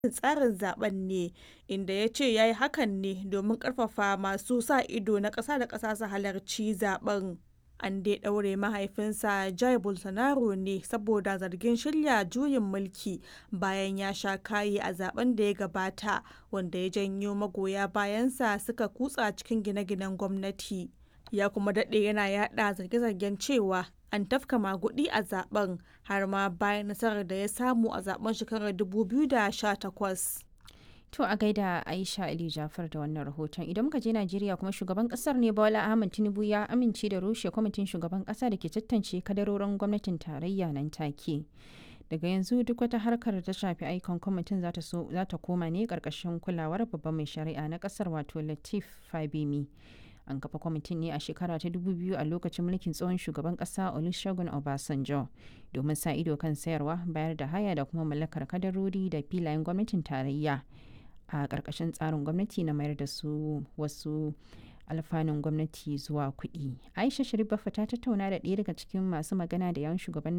tsarin zaben ne, inda ya ce ya yi hakan ne domin ƙarfafa masu sa ido na ƙasa da ƙasa su halarci zaben. An dai ɗaure mahaifinsa Jair Bolsonaro ne saboda zargin shirya juyin mulki bayan ya sha kayi a zaben da ya gabata, wanda ya janyo magoya bayansa suka kutsa cikin gine-ginen gwamnati. Ya kuma daɗe yana yaɗa zarge-zargen cewa an tafka maguɗi a zaben, har ma bayan nasarar da ya samu a zaben shekarar 2018. To a gaida Aisha Ali Jafar da wannan rahoton. Idan muka je Najeriya kuma shugaban kasar ne Bola Ahmed Tinubu ya amince da rushe kwamitin shugaban kasa da ke tantance kadarorin gwamnatin tarayya nan take. Daga yanzu duk wata harkar da ta shafi aikon kwamitin za ta koma ne karkashin kulawar babban mai shari'a na kasar wato Lateef Fagbemi. An kafa kwamitin ne a shekara ta 2000 a lokacin mulkin tsohon shugaban kasa Olusegun Obasanjo domin sa ido kan sayarwa, bayar da haya da kuma mallakar kadarori da filayen gwamnatin tarayya a ƙarƙashin tsarin gwamnati na mayar da su wasu alfanun gwamnati zuwa kuɗi. Aisha Sharif Baffa ta tattauna da ɗaya daga cikin masu magana da yawan shugaban